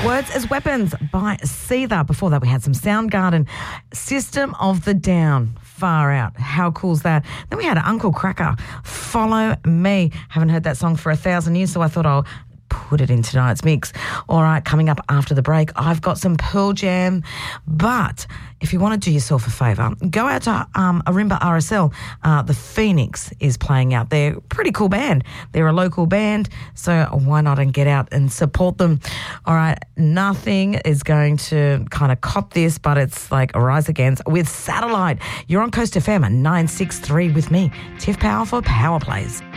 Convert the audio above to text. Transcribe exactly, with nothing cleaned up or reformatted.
Words as Weapons by Seether. Before that, we had some Soundgarden. System of the Down. Far out. How cool's that? Then we had Uncle Cracker. Follow Me. Haven't heard that song for a thousand years, so I thought I'll put it in tonight's mix. All right, coming up after the break, I've got some Pearl Jam. But if you want to do yourself a favour, go out to um, Arimba R S L. Uh, the Phoenix is playing out. They're a pretty cool band. They're a local band, so why not and get out and support them? All right, nothing is going to kind of cop this, but it's like a rise against with Satellite. You're on Coast F M nine six three with me, Tiff Power for Power Plays.